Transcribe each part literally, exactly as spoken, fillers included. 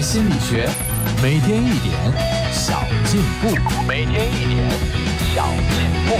心理学，每天一点小进步，每天一点小进步。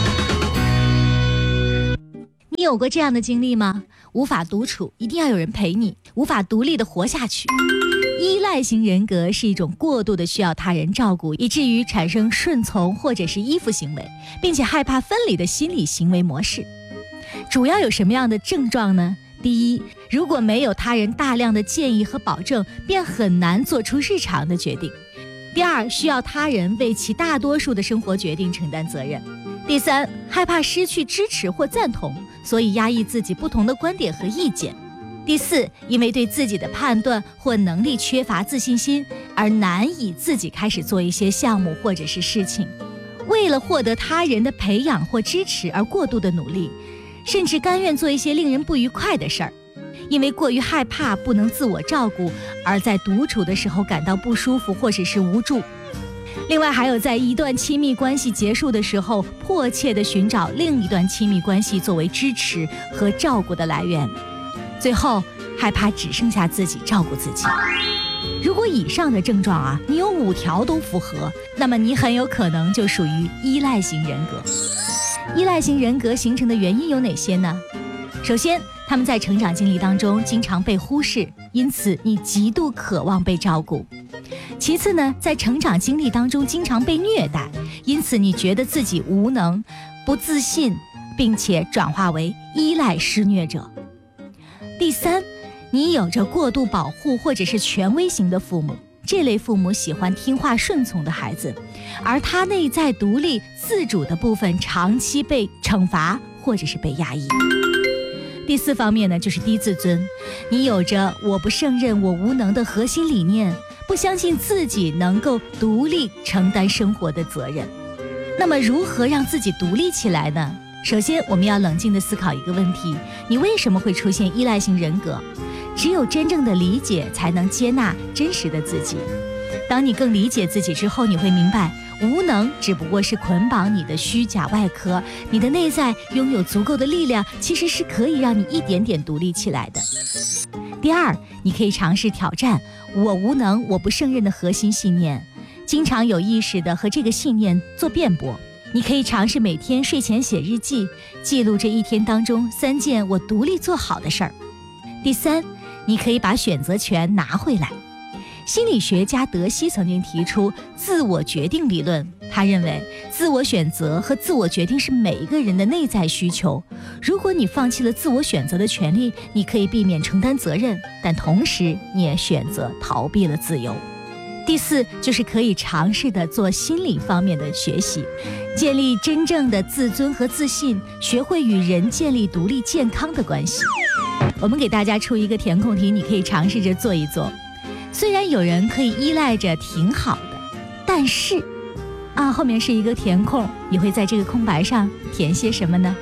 你有过这样的经历吗？无法独处，一定要有人陪你，无法独立的活下去。依赖型人格是一种过度的需要他人照顾，以至于产生顺从或者是依附行为，并且害怕分离的心理行为模式。主要有什么样的症状呢？第一，如果没有他人大量的建议和保证，便很难做出日常的决定。第二，需要他人为其大多数的生活决定承担责任。第三，害怕失去支持或赞同，所以压抑自己不同的观点和意见。第四，因为对自己的判断或能力缺乏自信心，而难以自己开始做一些项目或者是事情。为了获得他人的培养或支持而过度的努力，甚至甘愿做一些令人不愉快的事儿。因为过于害怕不能自我照顾，而在独处的时候感到不舒服或者是无助。另外还有在一段亲密关系结束的时候，迫切地寻找另一段亲密关系作为支持和照顾的来源。最后害怕只剩下自己照顾自己。如果以上的症状啊，你有五条都符合，那么你很有可能就属于依赖型人格。依赖型人格形成的原因有哪些呢？首先，他们在成长经历当中经常被忽视，因此你极度渴望被照顾。其次呢，在成长经历当中经常被虐待，因此你觉得自己无能、不自信，并且转化为依赖施虐者。第三，你有着过度保护或者是权威型的父母，这类父母喜欢听话顺从的孩子，而他内在独立自主的部分长期被惩罚或者是被压抑。第四方面呢，就是低自尊，你有着我不胜任、我无能的核心理念，不相信自己能够独立承担生活的责任。那么如何让自己独立起来呢？首先，我们要冷静地思考一个问题，你为什么会出现依赖型人格？只有真正的理解，才能接纳真实的自己。当你更理解自己之后，你会明白，无能只不过是捆绑你的虚假外壳，你的内在拥有足够的力量，其实是可以让你一点点独立起来的。第二，你可以尝试挑战我无能、我不胜任的核心信念，经常有意识地和这个信念做辩驳。你可以尝试每天睡前写日记，记录这一天当中三件我独立做好的事儿。第三，你可以把选择权拿回来。心理学家德西曾经提出自我决定理论，他认为自我选择和自我决定是每一个人的内在需求。如果你放弃了自我选择的权利，你可以避免承担责任，但同时你也选择逃避了自由。第四，就是可以尝试的做心理方面的学习，建立真正的自尊和自信，学会与人建立独立健康的关系。我们给大家出一个填空题，你可以尝试着做一做。虽然有人可以依赖着挺好的，但是啊，后面是一个填空，你会在这个空白上填些什么呢？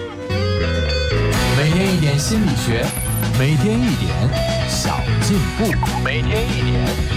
每天一点心理学，每天一点小进步，每天一点